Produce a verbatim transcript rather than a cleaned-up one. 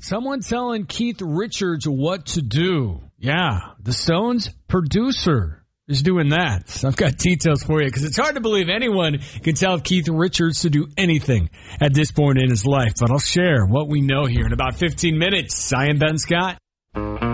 Someone telling Keith Richards what to do. Yeah, the Stones producer is doing that. So I've got details for you because it's hard to believe anyone can tell Keith Richards to do anything at this point in his life. But I'll share what we know here in about fifteen minutes. I am Ben Scott.